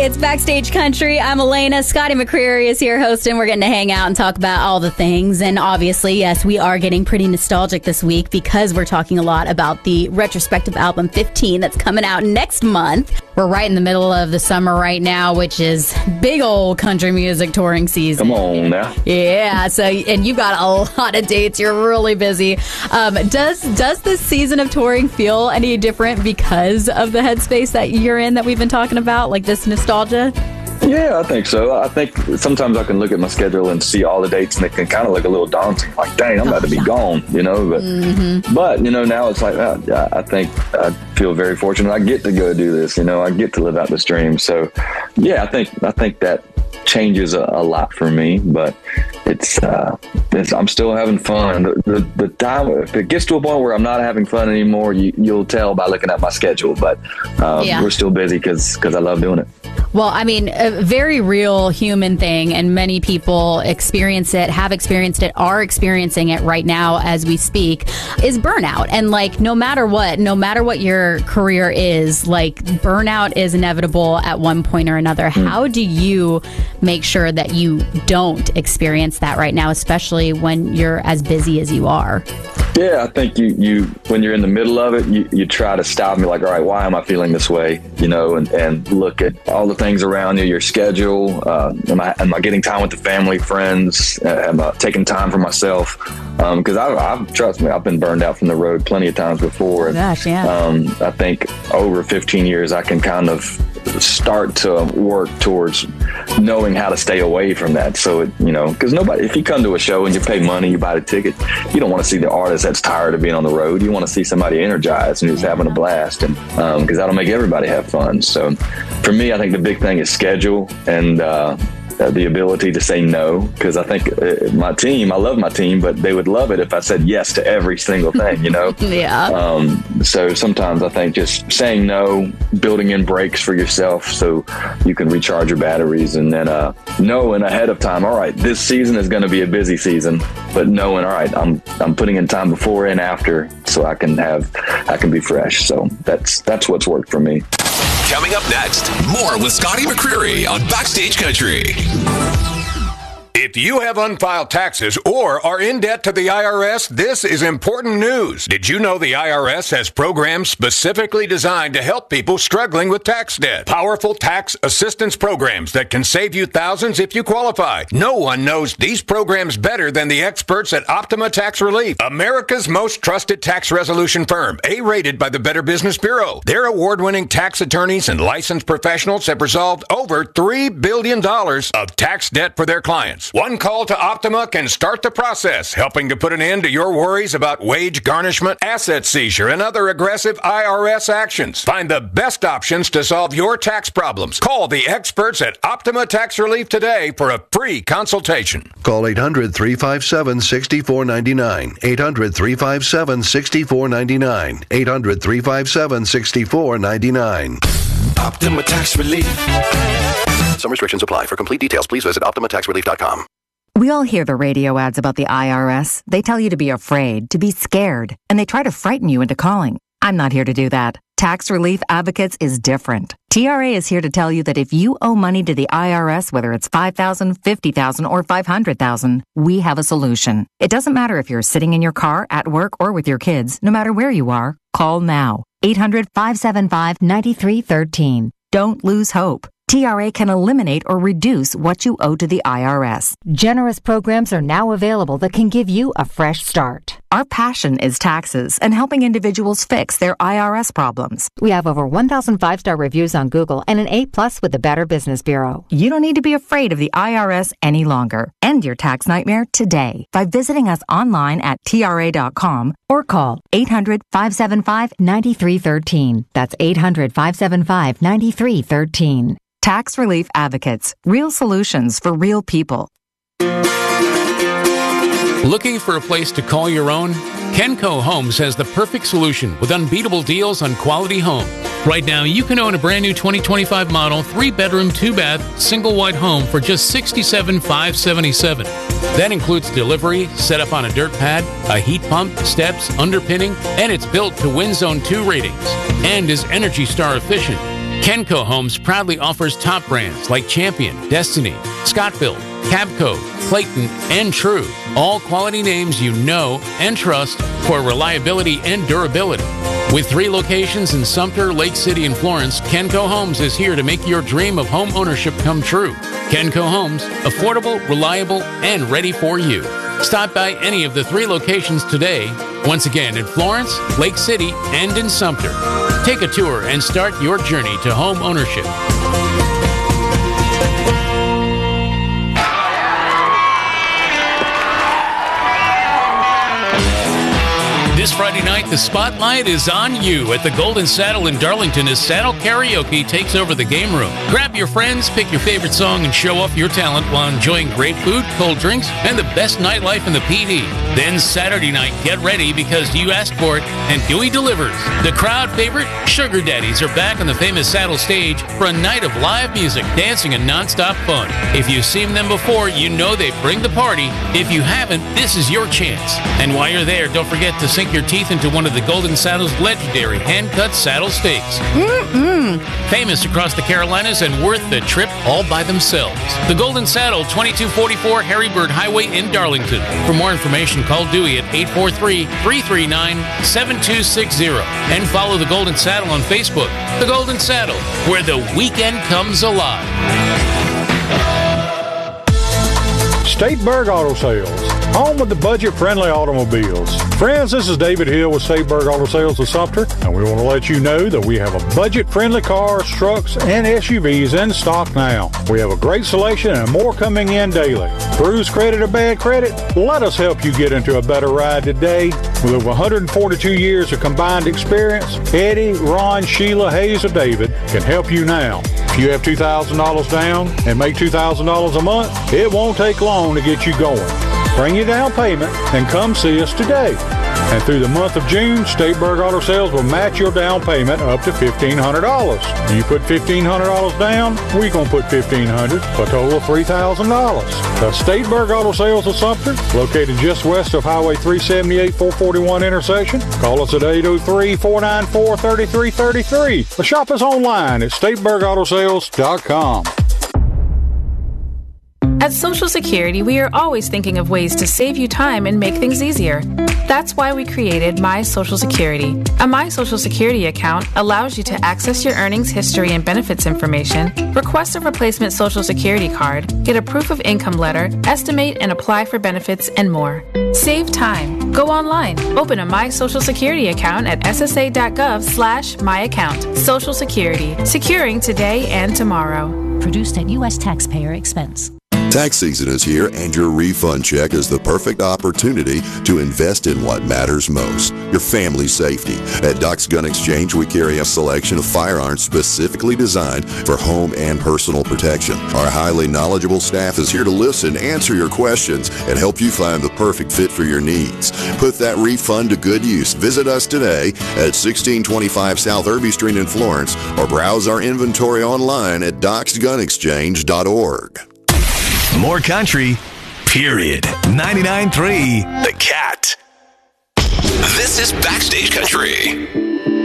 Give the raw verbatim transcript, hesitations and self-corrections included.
it's Backstage Country. I'm Elena. Scotty McCreery is here hosting. We're getting to hang out and talk about all the things. And obviously, yes, we are getting pretty nostalgic this week because we're talking a lot about the retrospective album fifteen that's coming out next month. We're right in the middle of the summer right now, which is big old country music touring season. Come on now. Yeah, so and you've got a lot of dates. You're really busy. Um, does does this season of touring feel any different because of the headspace that you're in that we've been talking about, like this nostalgia? Yeah, I think so. I think sometimes I can look at my schedule and see all the dates, and it can kind of look a little daunting. Like, dang, I'm about to be gone, you know. But, mm-hmm. but you know, now it's like, uh, I think I feel very fortunate. I get to go do this, you know. I get to live out this dream. So, yeah, I think I think that changes a, a lot for me. But it's, uh, it's I'm still having fun. The, the, the time, if it gets to a point where I'm not having fun anymore, you, you'll tell by looking at my schedule. But um, yeah. we're still busy because because I love doing it. Well, I mean, a very real human thing, and many people experience it, have experienced it, are experiencing it right now as we speak, is burnout. And like, no matter what, no matter what your career is, like, burnout is inevitable at one point or another. Mm. How do you make sure that you don't experience that right now, especially when you're as busy as you are? Yeah, I think you, you when you're in the middle of it, you, you try to stop and be like, all right, why am I feeling this way? You know, and, and look at all the things around you, your schedule. Uh, am I am I getting time with the family, friends? Uh, am I taking time for myself? Because um, I, I trust me, I've been burned out from the road plenty of times before. And, Gosh, yeah. Um, I think over fifteen years, I can kind of start to work towards knowing how to stay away from that. So, it, you know, because nobody, if you come to a show and you pay money, you buy the ticket, you don't want to see the artist that's tired of being on the road. You want to see somebody energized and who's having a blast, and because um, that'll make everybody have fun. So for me, I think the big thing is schedule and uh, the ability to say no, because I think uh, my team, I love my team, but they would love it if I said yes to every single thing, you know? yeah. Um, so sometimes I think just saying no, building in breaks for yourself so you can recharge your batteries, and then uh, knowing ahead of time, all right, this season is going to be a busy season, but knowing, all right, I'm I'm putting in time before and after so I can have, I can be fresh. So that's that's what's worked for me. Coming up next, more with Scotty McCreery on Backstage Country. If you have unfiled taxes or are in debt to the I R S, this is important news. Did you know the I R S has programs specifically designed to help people struggling with tax debt? Powerful tax assistance programs that can save you thousands if you qualify. No one knows these programs better than the experts at Optima Tax Relief, America's most trusted tax resolution firm, A-rated by the Better Business Bureau. Their award-winning tax attorneys and licensed professionals have resolved over three billion dollars of tax debt for their clients. One call to Optima can start the process, helping to put an end to your worries about wage garnishment, asset seizure, and other aggressive I R S actions. Find the best options to solve your tax problems. Call the experts at Optima Tax Relief today for a free consultation. Call eight hundred, three five seven, six four nine nine. eight hundred, three five seven, six four nine nine. eight hundred, three five seven, six four nine nine. Optima Tax Relief. Some restrictions apply. For complete details, please visit optima tax relief dot com. We all hear the radio ads about the I R S. They tell you to be afraid, to be scared, and they try to frighten you into calling. I'm not here to do that. Tax Relief Advocates is different. T R A is here to tell you that if you owe money to the I R S, whether it's five thousand dollars, fifty thousand dollars, or five hundred thousand dollars, we have a solution. It doesn't matter if you're sitting in your car, at work, or with your kids. No matter where you are, call now. eight hundred, five seven five, nine three one three. Don't lose hope. T R A can eliminate or reduce what you owe to the I R S. Generous programs are now available that can give you a fresh start. Our passion is taxes and helping individuals fix their I R S problems. We have over one thousand five-star reviews on Google and an A plus with the Better Business Bureau. You don't need to be afraid of the I R S any longer. End your tax nightmare today by visiting us online at T R A dot com or call eight hundred, five seven five, nine three one three. That's eight hundred, five seven five, nine three one three. Tax Relief Advocates. Real solutions for real people. Looking for a place to call your own? Kenco Homes has the perfect solution with unbeatable deals on quality homes. Right now, you can own a brand new twenty twenty-five model, three-bedroom, two-bath, single-wide home for just sixty-seven thousand five hundred seventy-seven dollars. That includes delivery, set up on a dirt pad, a heat pump, steps, underpinning, and it's built to Win Zone two ratings and is Energy Star efficient. Kenco Homes proudly offers top brands like Champion, Destiny, Scott-Built, Cabco, Clayton, and True. All quality names you know and trust for reliability and durability. With three locations in Sumter, Lake City, and Florence, Kenco Homes is here to make your dream of home ownership come true. Kenco Homes, affordable, reliable, and ready for you. Stop by any of the three locations today. Once again, in Florence, Lake City, and in Sumter. Take a tour and start your journey to home ownership. This Friday night, the spotlight is on you at the Golden Saddle in Darlington as Saddle Karaoke takes over the game room. Grab your friends, pick your favorite song, and show off your talent while enjoying great food, cold drinks, and the best nightlife in the P D. Then Saturday night, get ready because you asked for it, and Dewey delivers. The crowd favorite, Sugar Daddies, are back on the famous Saddle stage for a night of live music, dancing, and nonstop fun. If you've seen them before, you know they bring the party. If you haven't, this is your chance. And while you're there, don't forget to sink your teeth into one of the Golden Saddle's legendary hand-cut saddle steaks. Mm-mm. Famous across the Carolinas and worth the trip all by themselves. The Golden Saddle, twenty-two forty-four Harrybird Highway in Darlington. For more information, call Dewey at eight four three, three three nine, seven two six zero and follow the Golden Saddle on Facebook. The Golden Saddle, where the weekend comes alive. Stateburg Auto Sales, home of the budget-friendly automobiles. Friends, this is David Hill with Stateburg Auto Sales of Sumter, and we want to let you know that we have a budget-friendly cars, trucks, and S U Vs in stock now. We have a great selection and more coming in daily. Bruised credit or bad credit? Let us help you get into a better ride today. With over one hundred forty-two years of combined experience, Eddie, Ron, Sheila, Hayes, or David can help you now. If you have two thousand dollars down and make two thousand dollars a month, it won't take long to get you going. Bring your down payment and come see us today. And through the month of June, Stateburg Auto Sales will match your down payment up to fifteen hundred dollars. You put fifteen hundred dollars down, we're going to put fifteen hundred dollars, for a total of three thousand dollars. The Stateburg Auto Sales of Sumter, located just west of Highway three seventy-eight four forty-one intersection. Call us at eight oh three, four nine four, three three three three. Or shop us online at stateburg auto sales dot com. At Social Security, we are always thinking of ways to save you time and make things easier. That's why we created My Social Security. A My Social Security account allows you to access your earnings history and benefits information, request a replacement Social Security card, get a proof of income letter, estimate and apply for benefits, and more. Save time. Go online. Open a My Social Security account at s s a dot gov slash my account. Social Security. Securing today and tomorrow. Produced at U S taxpayer expense. Tax season is here, and your refund check is the perfect opportunity to invest in what matters most, your family's safety. At Doc's Gun Exchange, we carry a selection of firearms specifically designed for home and personal protection. Our highly knowledgeable staff is here to listen, answer your questions, and help you find the perfect fit for your needs. Put that refund to good use. Visit us today at sixteen twenty-five South Irby Street in Florence, or browse our inventory online at docs gun exchange dot org. More country, period. ninety-nine point three The Cat. This is Backstage Country.